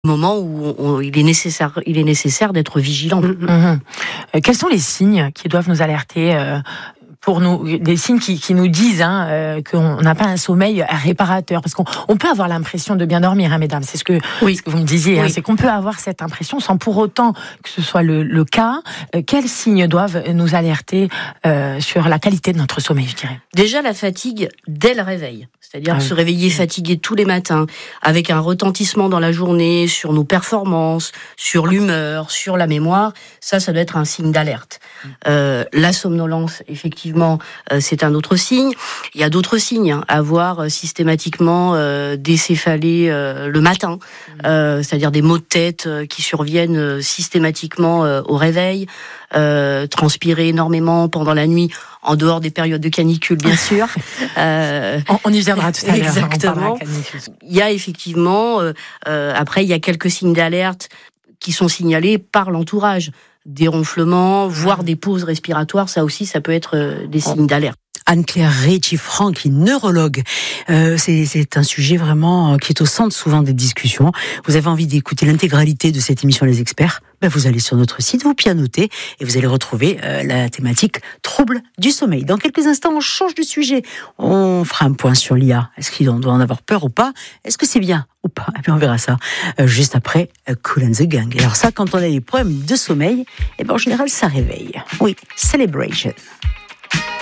Moment où il est nécessaire d'être vigilant. Quels sont les signes qui doivent nous alerter pour nous, des signes qui nous disent qu'on n'a pas un sommeil réparateur, parce qu'on peut avoir l'impression de bien dormir, mesdames, c'est ce que vous me disiez, c'est qu'on peut avoir cette impression sans pour autant que ce soit le cas. Quels signes doivent nous alerter sur la qualité de notre sommeil, je dirais? Déjà la fatigue dès le réveil, c'est-à-dire se réveiller fatigué tous les matins, avec un retentissement dans la journée sur nos performances, sur l'humeur, sur la mémoire, ça doit être un signe d'alerte. La somnolence, effectivement, c'est un autre signe. Il y a d'autres signes, avoir systématiquement des céphalées le matin, c'est-à-dire des maux de tête qui surviennent systématiquement au réveil, transpirer énormément pendant la nuit, en dehors des périodes de canicule, bien sûr. On y viendra tout à l'heure. Exactement. Il y a effectivement, après, il y a quelques signes d'alerte qui sont signalés par l'entourage. Des ronflements, voire des pauses respiratoires, ça aussi, ça peut être des signes d'alerte. Anne-Claire Ricci-Franck, qui est neurologue. C'est un sujet vraiment qui est au centre souvent des discussions. Vous avez envie d'écouter l'intégralité de cette émission Les Experts? Vous allez sur notre site, vous pianotez et vous allez retrouver la thématique troubles du sommeil. Dans quelques instants, on change de sujet. On fera un point sur l'IA. Est-ce qu'on doit en avoir peur ou pas? Est-ce que c'est bien ou pas? Et puis on verra ça juste après Kool and the Gang. Alors ça, quand on a des problèmes de sommeil, en général, ça réveille. Oui, Celebration.